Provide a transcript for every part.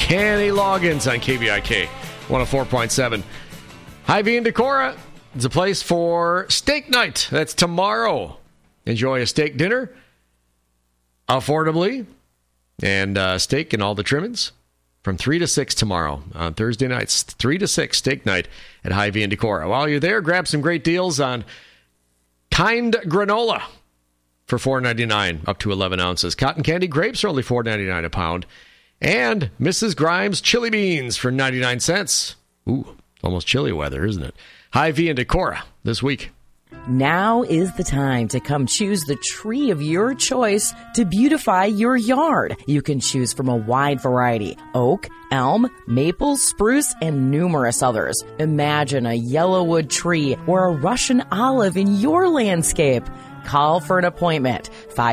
Kenny Loggins on KVIK 104.7. Hy-Vee and Decorah. It's a place for steak night. That's tomorrow. Enjoy a steak dinner affordably, and steak and all the trimmings from 3 to 6 tomorrow on Thursday nights. 3 to 6 steak night at Hy-Vee and Decorah. While you're there, grab some great deals on Kind granola for $4.99 up to 11 ounces. Cotton candy grapes are only $4.99 a pound. And Mrs. Grimes chili beans for 99 cents. Ooh, almost chilly weather, isn't it? Hy-Vee and Decorah this week. Now is the time to come choose the tree of your choice to beautify your yard. You can choose from a wide variety: oak, elm, maple, spruce, and numerous others. Imagine a yellowwood tree or a Russian olive in your landscape. Call for an appointment,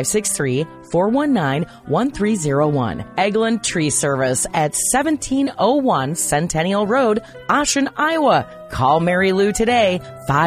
563-419-1301. Eglin Tree Service at 1701 Centennial Road, Ossian, Iowa. Call Mary Lou today,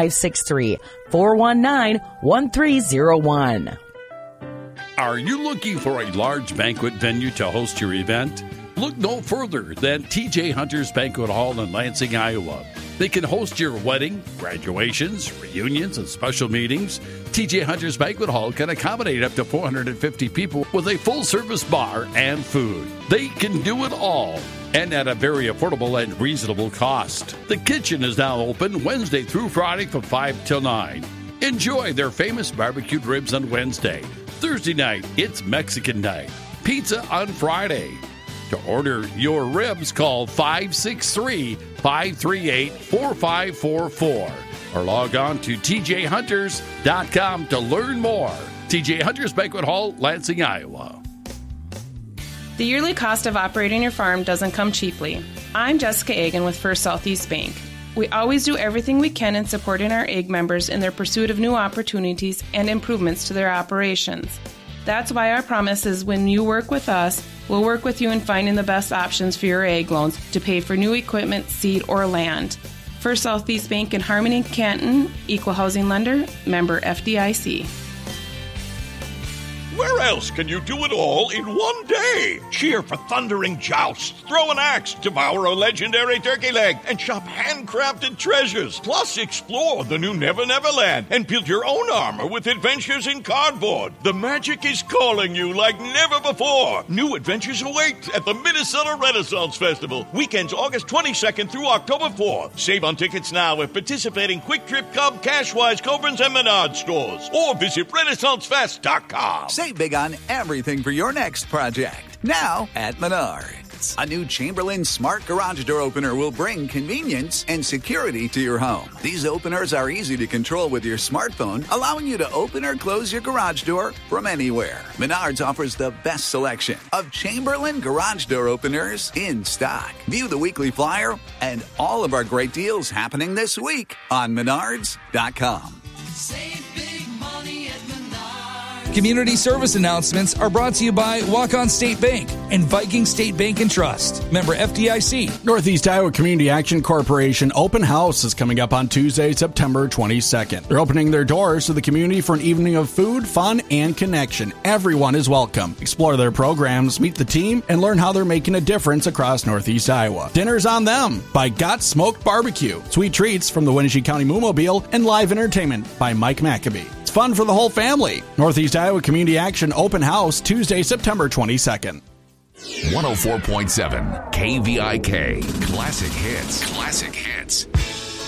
563-419-1301. Are you looking for a large banquet venue to host your event? Look no further than TJ Hunter's Banquet Hall in Lansing, Iowa. They can host your wedding, graduations, reunions, and special meetings. TJ Hunter's Banquet Hall can accommodate up to 450 people with a full-service bar and food. They can do it all, and at a very affordable and reasonable cost. The kitchen is now open Wednesday through Friday from 5 till 9. Enjoy their famous barbecued ribs on Wednesday. Thursday night, it's Mexican night. Pizza on Friday. To order your ribs, call 563-538-4544 or log on to tjhunters.com to learn more. TJ Hunters Banquet Hall, Lansing, Iowa. The yearly cost of operating your farm doesn't come cheaply. I'm Jessica Egan with First Southeast Bank. We always do everything we can in supporting our AG members in their pursuit of new opportunities and improvements to their operations. That's why our promise is when you work with us, we'll work with you in finding the best options for your ag loans to pay for new equipment, seed, or land. First Southeast Bank in Harmony, Canton, Equal Housing Lender, member FDIC. Where else can you do it all in one day? Cheer for thundering jousts, throw an axe, devour a legendary turkey leg, and shop handcrafted treasures. Plus, explore the new Never Never Land and build your own armor with adventures in cardboard. The magic is calling you like never before. New adventures await at the Minnesota Renaissance Festival. Weekends August 22nd through October 4th. Save on tickets now at participating Quick Trip, Cub, Cashwise, Cobrins, and Menard stores. Or visit RenaissanceFest.com. Save big on everything for your next project. Now at Menards. A new Chamberlain Smart Garage Door Opener will bring convenience and security to your home. These openers are easy to control with your smartphone, allowing you to open or close your garage door from anywhere. Menards offers the best selection of Chamberlain Garage Door Openers in stock. View the weekly flyer and all of our great deals happening this week on Menards.com. Save big money at Menards. Community service announcements are brought to you by Walk-On State Bank and Viking State Bank and Trust. Member FDIC. Northeast Iowa Community Action Corporation Open House is coming up on Tuesday, September 22nd. They're opening their doors to the community for an evening of food, fun, and connection. Everyone is welcome. Explore their programs, meet the team, and learn how they're making a difference across Northeast Iowa. Dinner's on them by Got Smoked Barbecue, sweet treats from the Wenatchee County Moomobile, and live entertainment by Mike Maccabee. It's fun for the whole family. Northeast Iowa Community Action Open House, Tuesday, September 22nd. 104.7 KVIK. Classic Hits. Classic Hits.